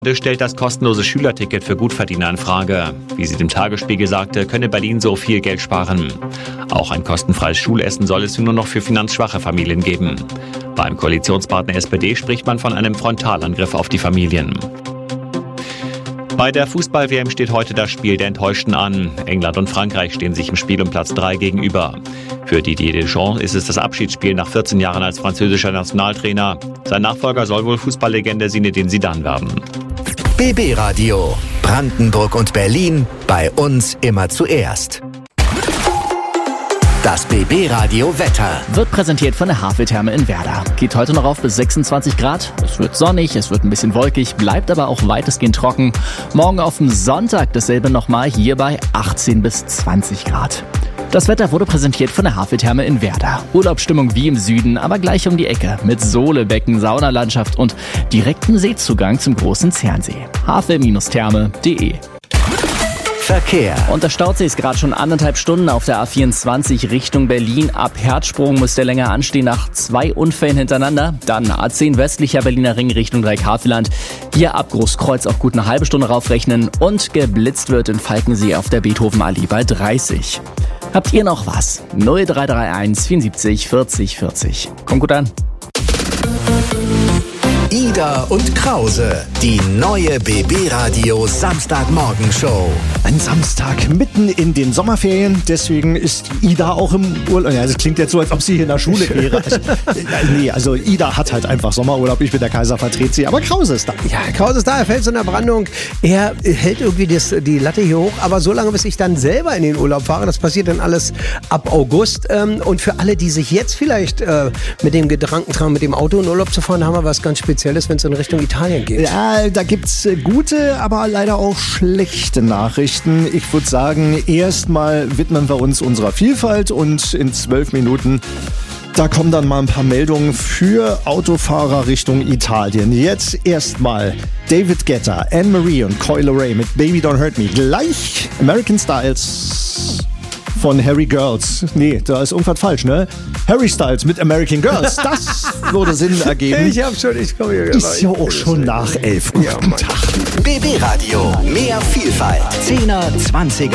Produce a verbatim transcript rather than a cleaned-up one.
stellt das kostenlose Schülerticket für Gutverdiener in Frage. Wie sie dem Tagesspiegel sagte, könne Berlin so viel Geld sparen. Auch ein kostenfreies Schulessen soll es nur noch für finanzschwache Familien geben. Beim Koalitionspartner S P D spricht man von einem Frontalangriff auf die Familien. Bei der Fußball-W M steht heute das Spiel der Enttäuschten an. England und Frankreich stehen sich im Spiel um Platz drei gegenüber. Für Didier Deschamps ist es das Abschiedsspiel nach vierzehn Jahren als französischer Nationaltrainer. Sein Nachfolger soll wohl Fußballlegende Zinedine Zidane werden. B B Radio. Brandenburg und Berlin. Bei uns immer zuerst. Das B B Radio Wetter wird präsentiert von der Haveltherme in Werder. Geht heute noch auf bis sechsundzwanzig Grad. Es wird sonnig, es wird ein bisschen wolkig, bleibt aber auch weitestgehend trocken. Morgen auf dem Sonntag dasselbe nochmal, hier bei achtzehn bis zwanzig Grad. Das Wetter wurde präsentiert von der Haveltherme in Werder. Urlaubsstimmung wie im Süden, aber gleich um die Ecke. Mit Sohlebecken, Saunalandschaft und direktem Seezugang zum großen Zernsee. havel Therme punkt de. Verkehr. Und der Stausee ist gerade schon anderthalb Stunden auf der A vierundzwanzig Richtung Berlin. Ab Herzsprung muss der länger anstehen nach zwei Unfällen hintereinander. Dann A zehn westlicher Berliner Ring Richtung Dreihaveland. Hier ab Großkreuz auch gut eine halbe Stunde raufrechnen. Und geblitzt wird in Falkensee auf der Beethovenallee bei dreißig. Habt ihr noch was? null drei drei eins vierundsiebzig vierzig vierzig. Kommt gut an. Ida und Krause, die neue B B Radio Samstagmorgenshow. Ein Samstag mitten in den Sommerferien, deswegen ist Ida auch im Urlaub. Ja, das klingt jetzt so, als ob sie hier in der Schule wäre. Also, nee, also Ida hat halt einfach Sommerurlaub, ich bin der Kaiser, vertrete sie, aber Krause ist da. Ja, Krause ist da, er fällt so in der Brandung. Er hält irgendwie das, die Latte hier hoch, aber so lange, bis ich dann selber in den Urlaub fahre, das passiert dann alles ab August. Und für alle, die sich jetzt vielleicht äh, mit dem Gedanken tragen, mit dem Auto in Urlaub zu fahren, haben wir was ganz Spezielles, wenn es in Richtung Italien geht. Ja, da gibt's gute, aber leider auch schlechte Nachrichten. Ich würde sagen, erstmal widmen wir uns unserer Vielfalt und in zwölf Minuten, da kommen dann mal ein paar Meldungen für Autofahrer Richtung Italien. Jetzt erstmal David Guetta, Anne-Marie und Coi Leray mit Baby Don't Hurt Me. Gleich American Styles von Harry Girls. Nee, da ist irgendwas falsch, ne? Harry Styles mit American Girls. Das würde Sinn ergeben. Ich hab schon, ich komme hier. Ist ja auch schon nach elf. Guten Ja, Tag. B B Radio. Mehr Vielfalt. Zehner, Zwanziger.